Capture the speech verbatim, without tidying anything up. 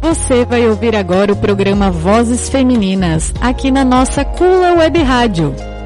Você vai ouvir agora o programa Vozes Femininas, aqui na nossa Cula Web Rádio.